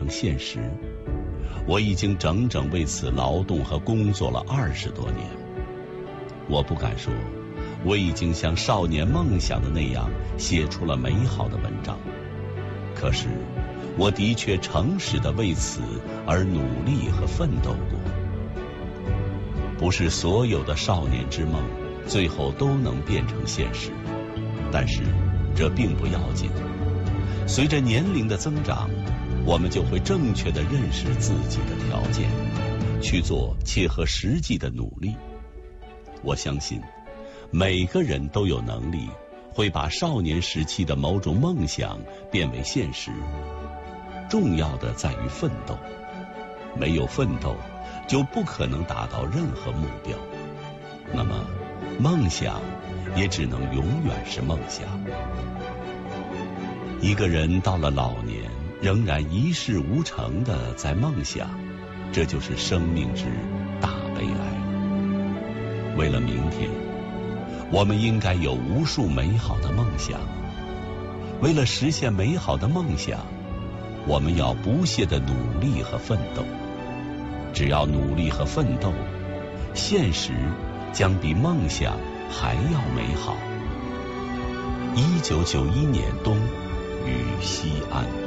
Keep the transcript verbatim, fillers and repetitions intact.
成现实。我已经整整为此劳动和工作了二十多年。我不敢说我已经像少年梦想的那样写出了美好的文章，可是我的确诚实地为此而努力和奋斗过。不是所有的少年之梦最后都能变成现实，但是这并不要紧。随着年龄的增长，我们就会正确地认识自己的条件，去做切合实际的努力。我相信每个人都有能力会把少年时期的某种梦想变为现实，重要的在于奋斗。没有奋斗就不可能达到任何目标，那么梦想也只能永远是梦想。一个人到了老年仍然一事无成的在梦想，这就是生命之大悲哀。为了明天，我们应该有无数美好的梦想。为了实现美好的梦想，我们要不懈的努力和奋斗。只要努力和奋斗，现实将比梦想还要美好。一九九一年冬，于西安。